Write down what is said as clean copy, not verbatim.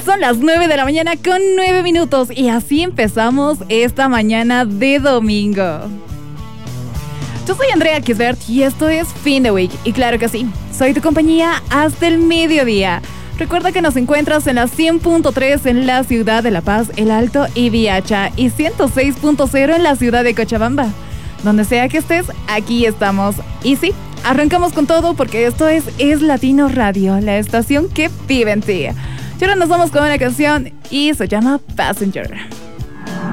Son las 9 de la mañana con 9 minutos y así empezamos esta mañana de domingo. Yo soy Andrea Kisbert y esto es Fin de Week. Y claro que sí, soy tu compañía hasta el mediodía. Recuerda que nos encuentras en la 100.3 en la ciudad de La Paz, El Alto y Viacha y 106.0 en la ciudad de Cochabamba. Donde sea que estés, aquí estamos. Y sí, arrancamos con todo porque esto es Latino Radio, la estación que vive en ti. Y ahora nos vamos con una canción y se llama Passenger.